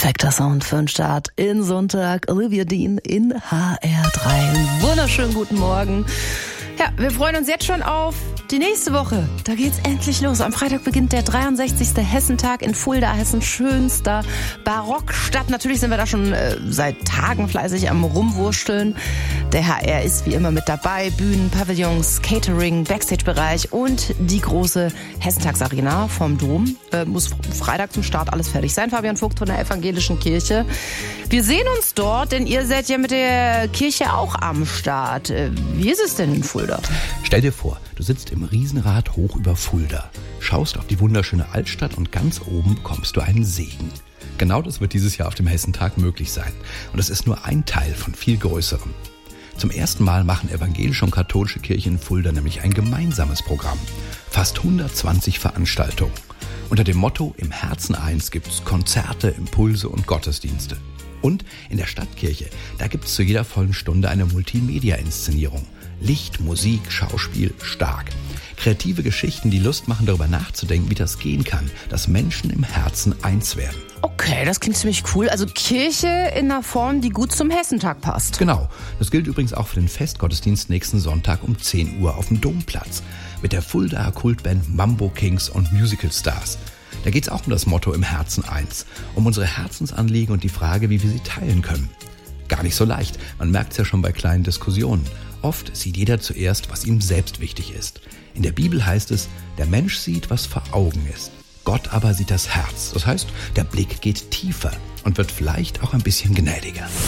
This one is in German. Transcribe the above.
Perfekter Sound für einen Start in Sonntag. Olivia Dean in HR3. Einen wunderschönen guten Morgen. Ja, wir freuen uns jetzt schon auf die nächste Woche. Da geht's endlich los. Am Freitag beginnt der 63. Hessentag in Fulda, Hessens schönster Barockstadt. Natürlich sind wir da schon seit Tagen fleißig am Rumwursteln. Der HR ist wie immer mit dabei. Bühnen, Pavillons, Catering, Backstage-Bereich und die große Hessentagsarena vom Dom. Muss Freitag zum Start alles fertig sein. Fabian Vogt von der Evangelischen Kirche. Wir sehen uns dort, denn ihr seid ja mit der Kirche auch am Start. Wie ist es denn in Fulda? Stell dir vor, du sitzt im Riesenrad hoch über Fulda, schaust auf die wunderschöne Altstadt und ganz oben bekommst du einen Segen. Genau das wird dieses Jahr auf dem Hessentag möglich sein. Und es ist nur ein Teil von viel Größerem. Zum ersten Mal machen evangelische und katholische Kirchen in Fulda nämlich ein gemeinsames Programm. Fast 120 Veranstaltungen. Unter dem Motto Im Herzen eins gibt's Konzerte, Impulse und Gottesdienste. Und in der Stadtkirche, da gibt's zu jeder vollen Stunde eine Multimedia-Inszenierung. Licht, Musik, Schauspiel, stark. Kreative Geschichten, die Lust machen, darüber nachzudenken, wie das gehen kann, dass Menschen im Herzen eins werden. Okay, das klingt ziemlich cool. Also Kirche in einer Form, die gut zum Hessentag passt. Genau. Das gilt übrigens auch für den Festgottesdienst nächsten Sonntag um 10 Uhr auf dem Domplatz. Mit der Fuldaer Kultband Mambo Kings und Musical Stars. Da geht's auch um das Motto Im Herzen eins. Um unsere Herzensanliegen und die Frage, wie wir sie teilen können. Gar nicht so leicht. Man merkt's ja schon bei kleinen Diskussionen. Oft sieht jeder zuerst, was ihm selbst wichtig ist. In der Bibel heißt es, der Mensch sieht, was vor Augen ist. Gott aber sieht das Herz. Das heißt, der Blick geht tiefer und wird vielleicht auch ein bisschen gnädiger.